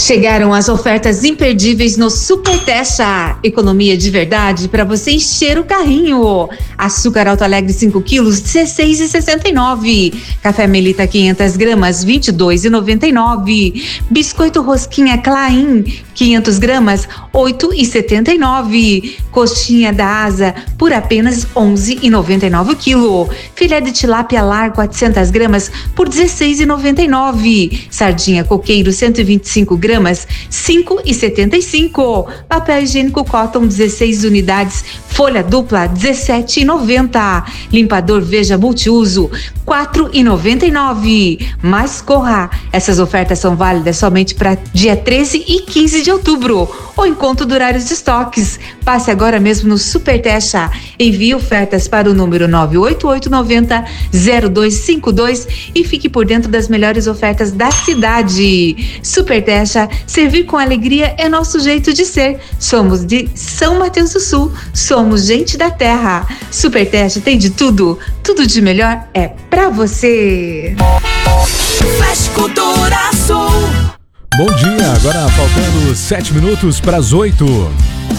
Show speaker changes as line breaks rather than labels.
Chegaram as ofertas imperdíveis no Super Techa. Economia de verdade para você encher o carrinho. Açúcar Alto Alegre 5 quilos, R$16,69. Café Melita 500 gramas, R$22,99. Biscoito Rosquinha Clain 500 gramas, R$8,79. Coxinha da Asa por apenas R$11,99 o quilo. Filé de tilápia lar 400 gramas por R$16,99. Sardinha coqueiro 125 gramas, R$5,75. Papel higiênico Cotton 16 unidades, folha dupla R$17,90. Limpador Veja multiuso R$4,99. Mas corra, essas ofertas são válidas somente para dia 13 e 15 de outubro. Ou enquanto durar os estoques. Passe agora mesmo no Super Techa. Envie ofertas para o número 98890-0252 e fique por dentro das melhores ofertas da cidade. Super Techa, servir com alegria é nosso jeito de ser. Somos de São Mateus do Sul, somos gente da terra. Super Techa tem de tudo, tudo de melhor é pra você.
Flash Cultura Sul.
Bom dia, agora faltando 7 minutos para as 8.